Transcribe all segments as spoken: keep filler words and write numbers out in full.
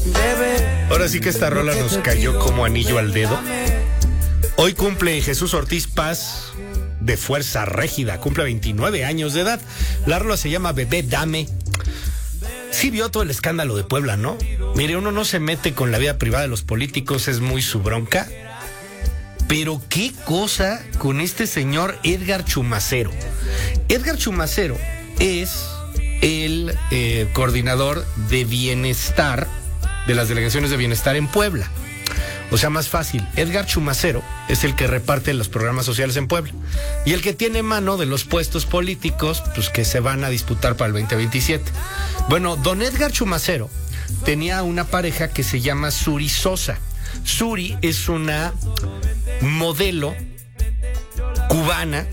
Ahora sí que esta rola nos cayó como anillo al dedo. Hoy cumple Jesús Ortiz Paz, de Fuerza Régida, cumple veintinueve años de edad. La rola se llama Bebé Dame. Sí vio todo el escándalo de Puebla, ¿no? Mire, uno no se mete con la vida privada de los políticos, es muy su bronca. Pero qué cosa con este señor Edgar Chumacero. Edgar Chumacero es el eh, coordinador de bienestar, de las delegaciones de bienestar en Puebla. O sea, más fácil, Edgar Chumacero es el que reparte los programas sociales en Puebla y el que tiene mano de los puestos políticos, pues, que se van a disputar para el veinte veintisiete. Bueno, don Edgar Chumacero tenía una pareja que se llama Suri Sosa. Suri es una modelo cubana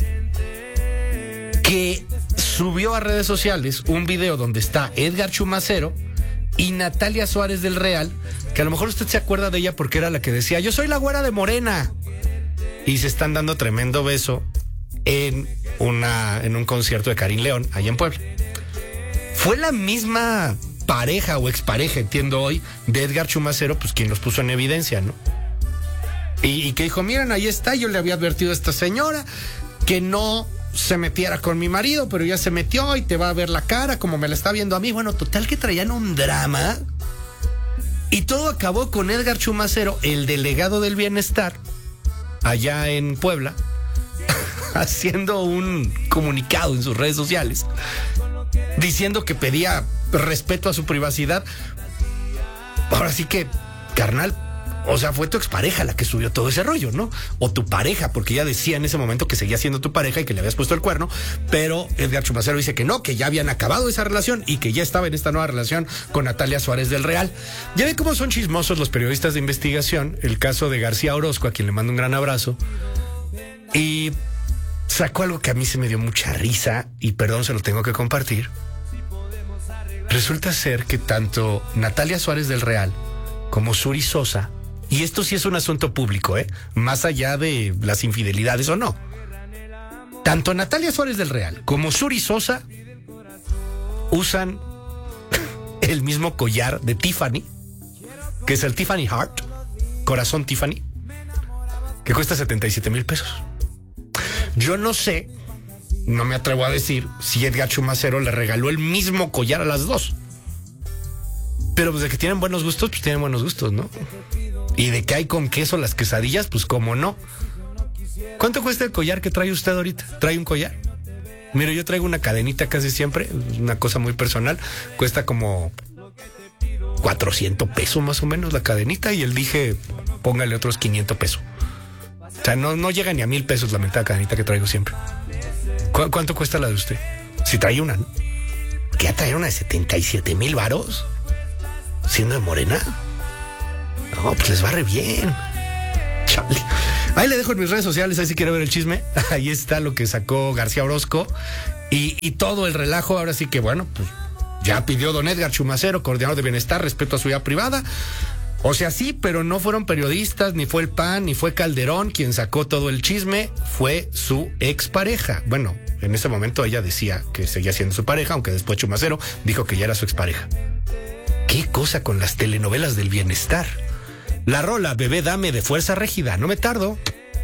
que subió a redes sociales un video donde está Edgar Chumacero y Natalia Suárez del Real, que a lo mejor usted se acuerda de ella porque era la que decía, yo soy la güera de Morena. Y se están dando tremendo beso en, una, en un concierto de Karim León, allá en Puebla. Fue la misma pareja o expareja, entiendo hoy, de Edgar Chumacero, pues quien los puso en evidencia, ¿no? Y, y que dijo, miren, ahí está, yo le había advertido a esta señora que no se metiera con mi marido, pero ya se metió y te va a ver la cara como me la está viendo a mí. Bueno, total que traían un drama y todo acabó con Edgar Chumacero, el delegado del bienestar allá en Puebla, haciendo un comunicado en sus redes sociales diciendo que pedía respeto a su privacidad. Ahora sí que, carnal, o sea, fue tu expareja la que subió todo ese rollo, ¿no? O tu pareja, porque ella decía en ese momento que seguía siendo tu pareja y que le habías puesto el cuerno, pero Edgar Chumacero dice que no, que ya habían acabado esa relación y que ya estaba en esta nueva relación con Natalia Suárez del Real. Ya ve cómo son chismosos los periodistas de investigación. El caso de García Orozco, a quien le mando un gran abrazo, y sacó algo que a mí se me dio mucha risa y perdón, se lo tengo que compartir. Resulta ser que tanto Natalia Suárez del Real como Suri Sosa, y esto sí es un asunto público, ¿eh? Más allá de las infidelidades o no, tanto Natalia Suárez del Real como Suri Sosa usan el mismo collar de Tiffany, que es el Tiffany Heart, corazón Tiffany, que cuesta setenta y siete mil pesos. Yo no sé, no me atrevo a decir si Edgar Chumacero le regaló el mismo collar a las dos. Pero pues de que tienen buenos gustos, pues tienen buenos gustos, ¿no? Y de que hay con queso las quesadillas, pues cómo no. ¿Cuánto cuesta el collar que trae usted ahorita? ¿Trae un collar? Mire, yo traigo una cadenita casi siempre, una cosa muy personal. Cuesta como cuatrocientos pesos más o menos la cadenita, y él dije, póngale otros quinientos pesos. O sea, no, no llega ni a mil pesos la mentada cadenita que traigo siempre. ¿Cu- ¿Cuánto cuesta la de usted? Si trae una, ¿no? ¿Qué ya trae una de setenta y siete mil varos? ¿Siendo de Morena? No, pues les va re bien. Chale. Ahí le dejo en mis redes sociales, ahí si quiere ver el chisme. Ahí está lo que sacó García Orozco y, y todo el relajo. Ahora sí que, bueno, pues ya pidió don Edgar Chumacero, coordinador de bienestar, respeto a su vida privada. O sea, sí, pero no fueron periodistas, ni fue el P A N, ni fue Calderón quien sacó todo el chisme, fue su expareja. Bueno, en ese momento ella decía que seguía siendo su pareja, aunque después Chumacero dijo que ya era su expareja. ¿Qué cosa con las telenovelas del bienestar? La rola Bebé Dame de Fuerza Régida, no me tardo.